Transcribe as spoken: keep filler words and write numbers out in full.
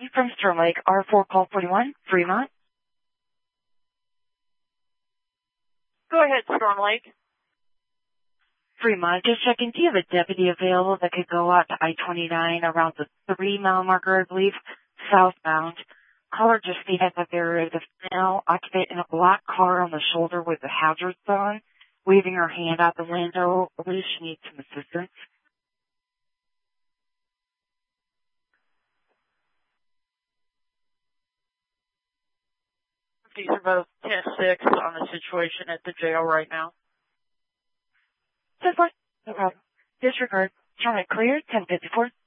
from Storm Lake, R four call forty-one, Fremont. Go ahead, Storm Lake. Fremont, just checking. Do you have a deputy available that could go out to I twenty-nine around the three mile marker, I believe, southbound? Caller just stated that there is a female occupant in a black car on the shoulder with the hazards on, waving her hand out the window. I believe she needs some assistance. These are both ten six on the situation at the jail right now. ten four. No problem. Disregard. Charlie clear, ten fifty-four.